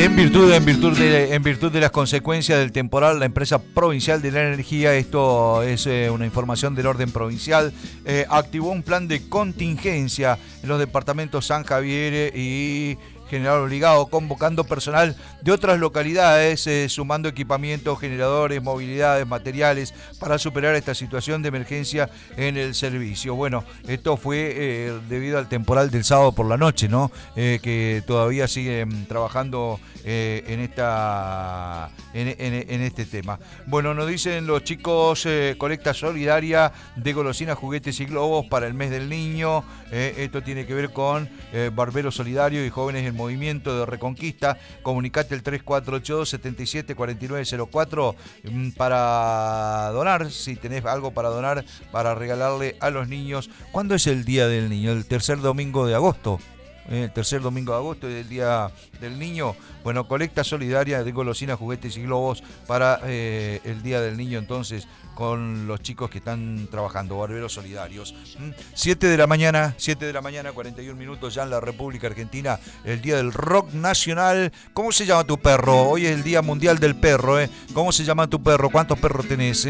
En virtud de las consecuencias del temporal, la empresa provincial de la energía, esto es una información del orden provincial, activó un plan de contingencia en los departamentos San Javier y General Obligado, convocando personal de otras localidades, sumando equipamientos, generadores, movilidades, materiales para superar esta situación de emergencia en el servicio. Bueno, esto fue debido al temporal del sábado por la noche, ¿no? Que todavía siguen trabajando en este tema. Bueno, nos dicen los chicos, colecta solidaria de golosinas, juguetes y globos para el mes del niño. Esto tiene que ver con Barbero Solidario y Jóvenes en Movimiento de Reconquista. Comunicate el 3482-774904 para donar, si tenés algo para donar, para regalarle a los niños. ¿Cuándo es el Día del Niño? El tercer domingo de agosto. El tercer domingo de agosto es el Día del Niño. Bueno, colecta solidaria de golosinas, juguetes y globos para el Día del Niño, entonces, con los chicos que están trabajando, barberos solidarios. 7 de la mañana, 41 minutos ya en la República Argentina, el Día del Rock Nacional. ¿Cómo se llama tu perro? Hoy es el Día Mundial del Perro, ¿eh? ¿Cómo se llama tu perro? ¿Cuántos perros tenés?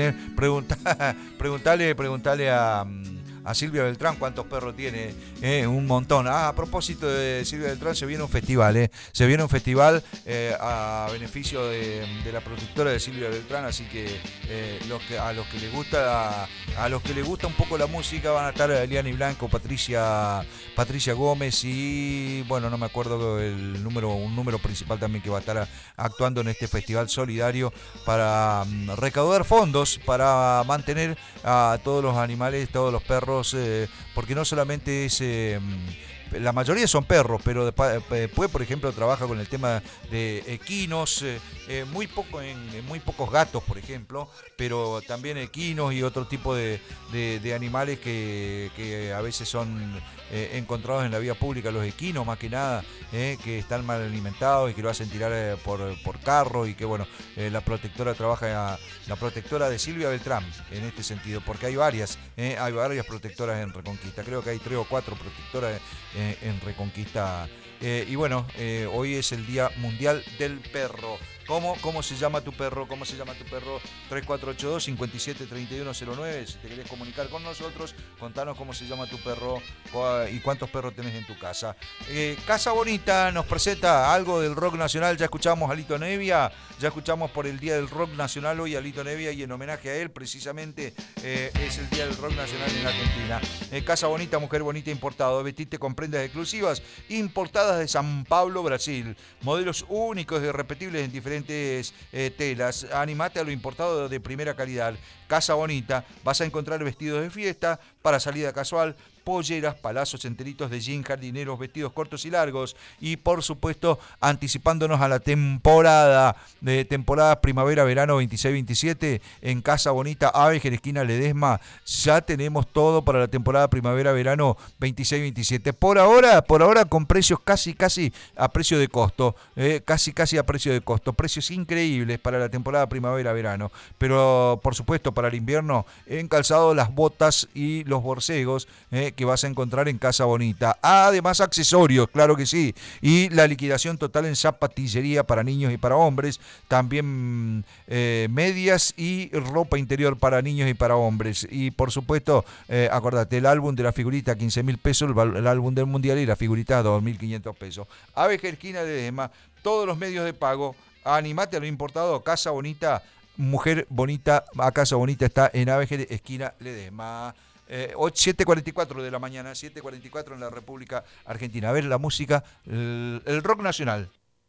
Preguntale a Silvia Beltrán cuántos perros tiene, un montón. A propósito de Silvia Beltrán, se viene un festival, se viene un festival a beneficio de la protectora de Silvia Beltrán, así que a los que les gusta un poco la música van a estar Eliani Blanco, Patricia Gómez y bueno, no me acuerdo un número principal también que va a estar actuando en este festival solidario para recaudar fondos para mantener a todos los animales, todos los perros, porque no solamente es la mayoría son perros, pero después, por ejemplo, trabaja con el tema de equinos, muy pocos gatos, por ejemplo, pero también equinos y otro tipo de animales que a veces son encontrados en la vía pública, los equinos más que nada, que están mal alimentados y que lo hacen tirar por carros, y que bueno, la protectora de Silvia Beltrán en este sentido, porque hay varias protectoras en Reconquista, creo que hay 3 o 4 protectoras en Reconquista. Y bueno, hoy es el Día Mundial del Perro. ¿Cómo se llama tu perro? 3482-573109. Si te querés comunicar con nosotros, contanos cómo se llama tu perro y cuántos perros tenés en tu casa. Casa Bonita nos presenta algo del rock nacional. Ya escuchamos a Lito Nevia, ya escuchamos por el Día del Rock Nacional hoy a Lito Nevia, y en homenaje a él precisamente es el Día del Rock Nacional en Argentina. Casa Bonita, mujer bonita importado. Vestite con prendas exclusivas importadas de San Pablo, Brasil. Modelos únicos y irrepetibles en diferentes telas. Animate a lo importado de primera calidad. Casa Bonita, vas a encontrar vestidos de fiesta, para salida casual, polleras, palazos enteritos de jean, jardineros, vestidos cortos y largos, y por supuesto anticipándonos a la temporada primavera-verano 26-27 en Casa Bonita, Avejer, esquina Ledesma. Ya tenemos todo para la temporada primavera-verano 26-27. Por ahora con precios casi a precio de costo, casi a precio de costo, precios increíbles para la temporada primavera-verano, pero por supuesto para el invierno en calzado, las botas y los borcegos que vas a encontrar en Casa Bonita. Además, accesorios, claro que sí. Y la liquidación total en zapatillería para niños y para hombres. También medias y ropa interior para niños y para hombres. Y por supuesto, acordate, el álbum de la figurita, 15.000 pesos, el álbum del mundial, y la figurita, 2.500 pesos. Avejer, esquina de Ledesma, todos los medios de pago. Animate a lo importado. Casa Bonita, mujer bonita, a Casa Bonita está en Avejer, esquina Ledesma. 7:44 de la mañana, 7:44 en la República Argentina. A ver la música, el rock nacional.